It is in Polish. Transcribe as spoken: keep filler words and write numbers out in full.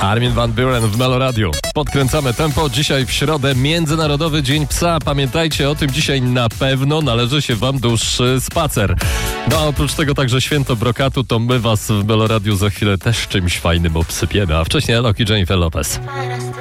Armin van Buuren w Meloradiu. Podkręcamy tempo. Dzisiaj w środę Międzynarodowy Dzień Psa. Pamiętajcie o tym, dzisiaj na pewno należy się wam dłuższy spacer. No a oprócz tego także święto brokatu, to my was w Meloradiu za chwilę też czymś fajnym obsypiemy. A wcześniej Alok i Jennifer Lopez.